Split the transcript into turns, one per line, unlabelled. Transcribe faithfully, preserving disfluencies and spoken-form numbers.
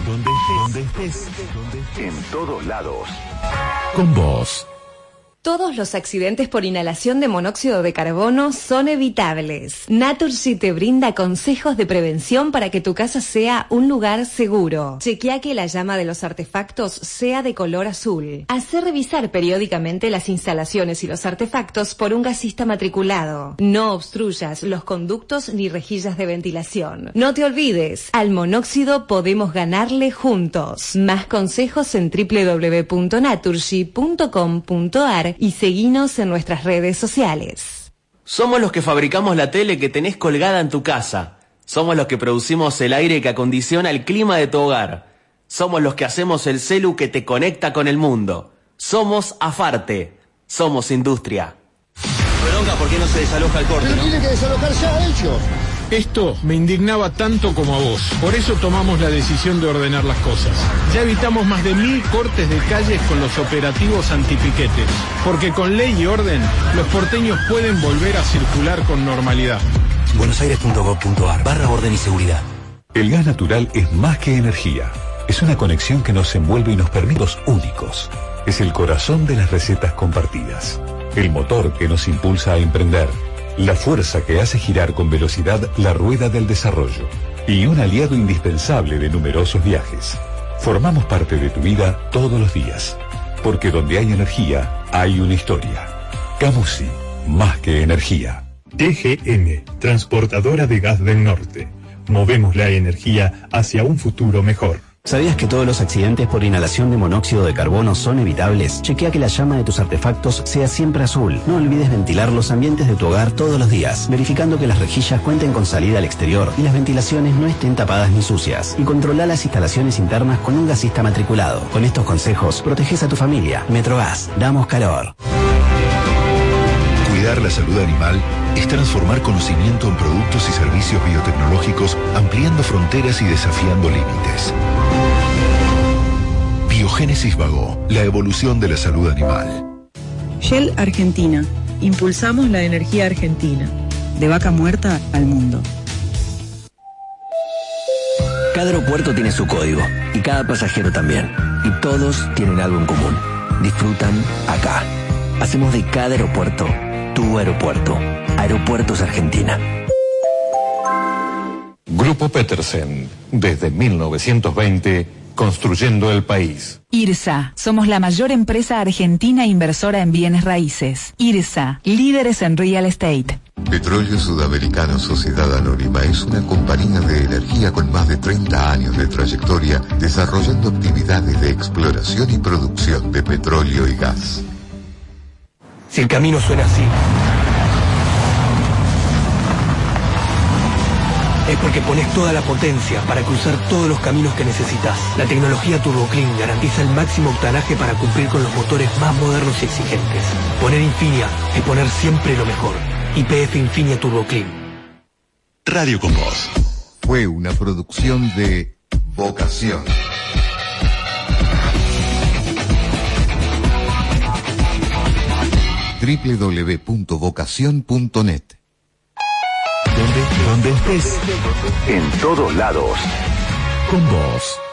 donde estés, donde estés, en todos lados.
Con vos.
Todos los accidentes por inhalación de monóxido de carbono son evitables. Naturgy te brinda consejos de prevención para que tu casa sea un lugar seguro. Chequea que la llama de los artefactos sea de color azul. Hacé revisar periódicamente las instalaciones y los artefactos por un gasista matriculado. No obstruyas los conductos ni rejillas de ventilación. No te olvides, al monóxido podemos ganarle juntos. Más consejos en doble u doble u doble u punto naturgy punto com punto a r y seguinos en nuestras redes sociales.
Somos los que fabricamos la tele que tenés colgada en tu casa. Somos los que producimos el aire que acondiciona el clima de tu hogar. Somos los que hacemos el celu que te conecta con el mundo. Somos Afarte. Somos industria.
Bronca, ¿por qué no se desaloja el corte?
Pero
¿no?
tiene que desalojarse a ellos.
Esto me indignaba tanto como a vos. Por eso tomamos la decisión de ordenar las cosas. Ya evitamos más de mil cortes de calles con los operativos antipiquetes. Porque con ley y orden, los porteños pueden volver a circular con normalidad.
buenosaires punto gov punto a r barra orden y seguridad.
El gas natural es más que energía. Es una conexión que nos envuelve y nos permite los únicos. Es el corazón de las recetas compartidas. El motor que nos impulsa a emprender. La fuerza que hace girar con velocidad la rueda del desarrollo. Y un aliado indispensable de numerosos viajes. Formamos parte de tu vida todos los días. Porque donde hay energía, hay una historia. Camusi, más que energía.
T G M, transportadora de gas del norte. Movemos la energía hacia un futuro mejor.
¿Sabías que todos los accidentes por inhalación de monóxido de carbono son evitables? Chequea que la llama de tus artefactos sea siempre azul. No olvides ventilar los ambientes de tu hogar todos los días, verificando que las rejillas cuenten con salida al exterior y las ventilaciones no estén tapadas ni sucias. Y controla las instalaciones internas con un gasista matriculado. Con estos consejos, proteges a tu familia. Metrogas, damos calor.
Cuidar la salud animal es transformar conocimiento en productos y servicios biotecnológicos, ampliando fronteras y desafiando límites. Biogénesis Vago, la evolución de la salud animal.
Shell Argentina. Impulsamos la energía argentina. De vaca muerta al mundo.
Cada aeropuerto tiene su código y cada pasajero también. Y todos tienen algo en común. Disfrutan acá. Hacemos de cada aeropuerto tu aeropuerto. Aeropuertos Argentina.
Grupo Petersen, desde mil novecientos veinte, construyendo el país.
IRSA, somos la mayor empresa argentina inversora en bienes raíces. IRSA, líderes en real estate.
Petróleo Sudamericano Sociedad Anónima es una compañía de energía con más de treinta años de trayectoria, desarrollando actividades de exploración y producción de petróleo y gas.
Si el camino suena así, es porque pones toda la potencia para cruzar todos los caminos que necesitas. La tecnología TurboClean garantiza el máximo octanaje para cumplir con los motores más modernos y exigentes. Poner Infinia es poner siempre lo mejor. Y P F Infinia TurboClean.
Radio con Vos fue una producción de Vocación. doble u doble u doble u punto vocación punto net.
Donde, donde estés, en todos lados.
Con vos.